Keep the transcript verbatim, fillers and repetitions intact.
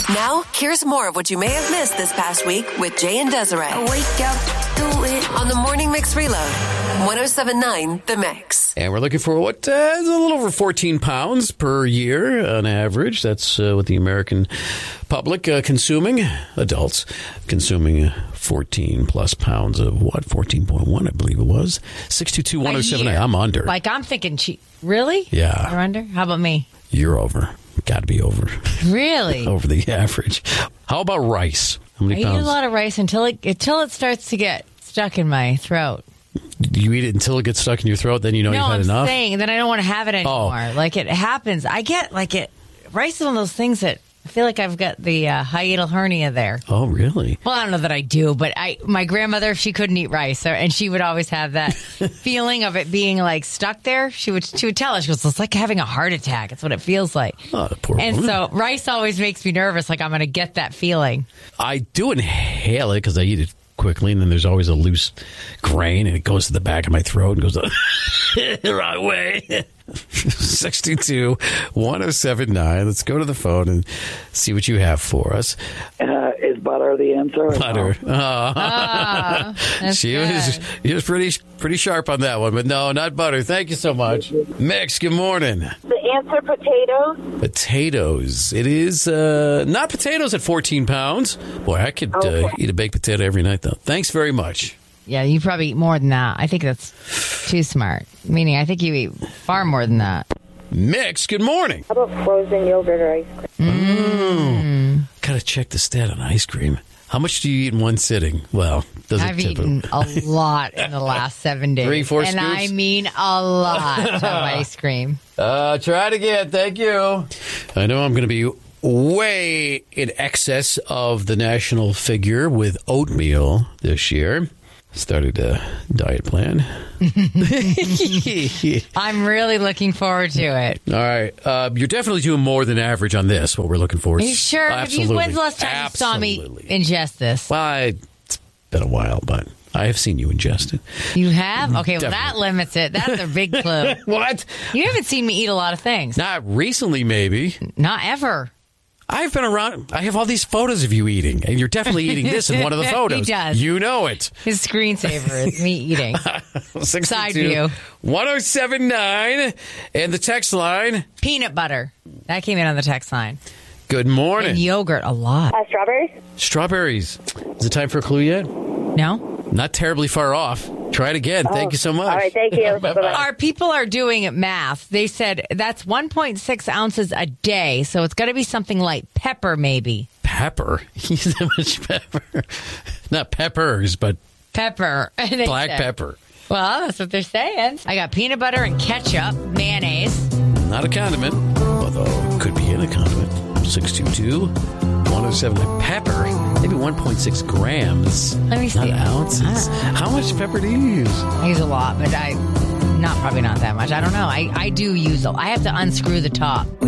Now, here's more of what you may have missed this past week with Jay and Desiree. I wake up, do it. On the Morning Mix Reload, one oh seven point nine The Mix. And we're looking for what uh, is a little over fourteen pounds per year on average. That's uh, what the American public uh, consuming, adults consuming uh, fourteen plus pounds of what? fourteen point one, I believe it was. six two two, one oh seven nine. I'm under. Like, I'm thinking, she, really? Yeah. You're under? How about me? You're over. Got to be over. Really? Over the average. How about rice? How many I pounds? eat a lot of rice until it until it starts to get stuck in my throat. You eat it until it gets stuck in your throat, then you know no, you've had I'm enough? saying then I don't want to have it anymore. Oh. Like, it happens. I get, like, it. Rice is one of those things that I feel like I've got the uh, hiatal hernia there. Oh, really? Well, I don't know that I do, but I, my grandmother, she couldn't eat rice, and she would always have that feeling of it being like stuck there. She would, she would tell us, she goes, "It's like having a heart attack. It's what it feels like." Oh, the poor and woman. so rice always makes me nervous, like I'm going to get that feeling. I do inhale it because I eat it quickly, and then there's always a loose grain, and it goes to the back of my throat and goes the wrong way. six two two, one oh seven nine. Let's go to the phone and see what you have for us. Uh, is butter the answer? Butter. No? Oh. Oh, she was she was pretty pretty sharp on that one, but no, not butter. Thank you so much. Mix, good morning. The answer, potatoes. Potatoes. It is uh, not potatoes at fourteen pounds. Boy, I could Okay. uh, eat a baked potato every night, though. Thanks very much. Yeah, you probably eat more than that. I think that's too smart. Meaning, I think you eat far more than that. Mix, good morning. How about frozen yogurt or ice cream? Mm. Gotta check the stat on ice cream. How much do you eat in one sitting? Well, does I've it tip eaten a lot in the last seven days. Three, four And scoops? I mean a lot of ice cream. Uh, try it again. Thank you. I know I'm going to be way in excess of the national figure with oatmeal this year. Started a diet plan. I'm really looking forward to it. All right. Uh, you're definitely doing more than average on this, what we're looking for. Are you sure? Have you, Absolutely. when's the last time Absolutely. you saw me ingest this? Well, I, it's been a while, but I have seen you ingest it. You have? Okay, well, that Definitely. limits it. That's a big clue. What? You haven't seen me eat a lot of things. Not recently, maybe. Not ever. I've been around. I have all these photos of you eating, and you're definitely eating this in one of the photos. He does. You know it. His screensaver is me eating. Side view. one oh seven nine, and the text line. Peanut butter. That came in on the text line. Good morning. And yogurt, a lot. Uh, strawberries? Strawberries. Is it time for a clue yet? No? Not terribly far off. Try it again. Thank you so much. All right, thank you. Bye-bye. Our people are doing math. They said that's one point six ounces a day, so it's got to be something like pepper, maybe. Pepper. Use that much pepper. Not peppers, but Pepper. They black said. pepper. Well, that's what they're saying. I got peanut butter and ketchup, mayonnaise. Not a condiment, although it could be in a condiment. six two two, one oh seven. Pepper, maybe one point six grams. Let me see. Not ounces. How much pepper do you use? I use a lot, but I not probably not that much. I don't know. I, I do use a I have to unscrew the top.